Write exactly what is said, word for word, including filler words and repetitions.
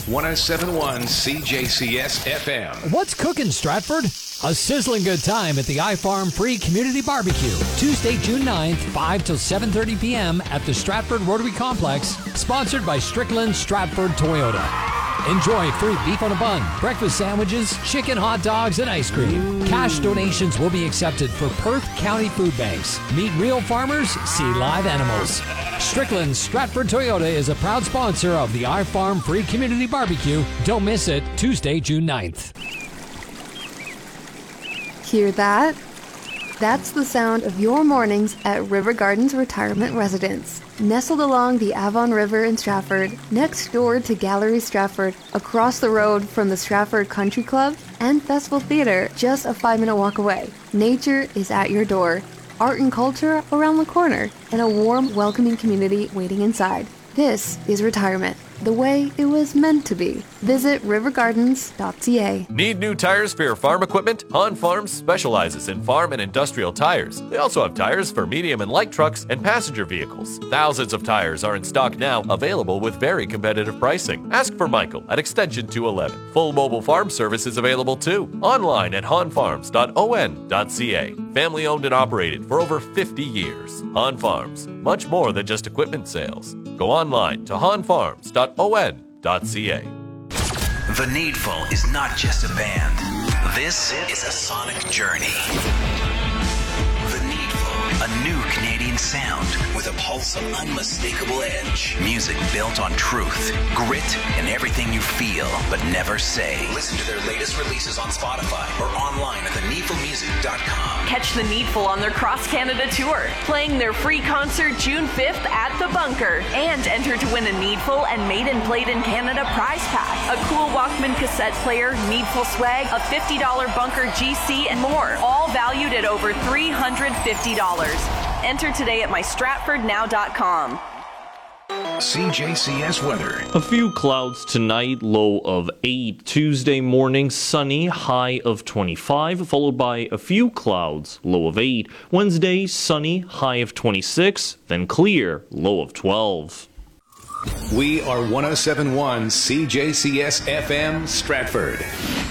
one oh seven point one C J C S F M. What's cooking, Stratford? A sizzling good time at the iFarm Free Community Barbecue. Tuesday, June ninth, five till seven thirty p.m. at the Stratford Rotary Complex. Sponsored by Strickland Stratford Toyota. Enjoy free beef on a bun, breakfast sandwiches, chicken hot dogs, and ice cream. Cash donations will be accepted for Perth County food banks. Meet real farmers, see live animals. Strickland Stratford Toyota is a proud sponsor of the iFarm Free Community Barbecue. Don't miss it, Tuesday, June ninth. Hear that? That's the sound of your mornings at River Gardens Retirement Residence. Nestled along the Avon River in Stratford, next door to Gallery Stratford, across the road from the Stratford Country Club and Festival Theater, just a five-minute walk away. Nature is at your door, art and culture around the corner, and a warm, welcoming community waiting inside. This is retirement, the way it was meant to be. Visit river gardens dot c a. Need new tires for your farm equipment? Han Farms specializes in farm and industrial tires. They also have tires for medium and light trucks and passenger vehicles. Thousands of tires are in stock now, available with very competitive pricing. Ask for Michael at extension two eleven. Full mobile farm service is available too. Online at han farms dot o n dot c a. Family owned and operated for over fifty years. Han Farms, much more than just equipment sales. Go online to han farms dot o n dot c a. The Needful is not just a band. This is a sonic journey. The Needful, a new Canadian sound with a pulse of unmistakable edge. Music built on truth, grit, and everything you feel but never say. Listen to their latest releases on Spotify or online at the needful music dot com. Catch The Needful on their cross-Canada tour, playing their free concert June fifth at The Bunker. And enter to win a Needful and Made and Played in Canada prize pack, a cool Walkman cassette player, Needful swag, a fifty dollars Bunker G C, and more, all valued at over three hundred fifty dollars. Enter today at my stratford now dot com. C J C S weather. A few clouds tonight, low of eight. Tuesday morning, sunny, high of twenty-five, followed by a few clouds, low of eight. Wednesday, sunny, high of twenty-six, then clear, low of twelve. We are one oh seven point one C J C S F M Stratford.